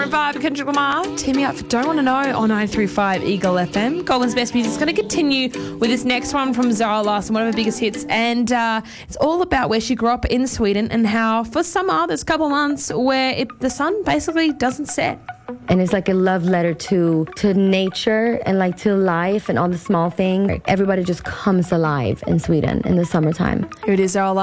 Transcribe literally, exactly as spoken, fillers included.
Maroon five and Kendrick Lamar teaming up for Don't Want to Know on nine three five Eagle F M. Goldman's Best Music is going to continue with this next one from Zara Larsson, one of her biggest hits. And uh, it's all about where she grew up in Sweden and how for summer there's a couple of months where it, the sun basically doesn't set. And it's like a love letter to to nature and like to life and all the small things. Everybody just comes alive in Sweden in the summertime. Here it is, Zara Larsson.